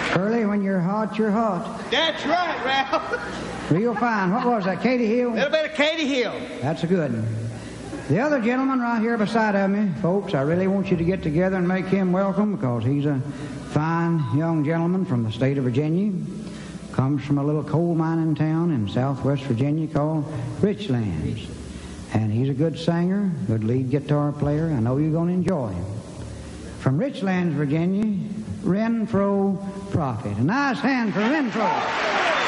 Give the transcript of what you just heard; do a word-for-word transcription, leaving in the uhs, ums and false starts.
Curly, when you're hot, you're hot. That's right, Ralph. Real fine. What was that, Katie Hill? A little bit of Katie Hill. That's a good one. The other gentleman right here beside of me, folks, I really want you to get together and make him welcome because he's a fine young gentleman from the state of Virginia. Comes from a little coal mining town in southwest Virginia called Richlands. And he's a good singer, good lead guitar player. I know you're going to enjoy him. From Richlands, Virginia, Renfro Prophet. A nice hand for Renfro.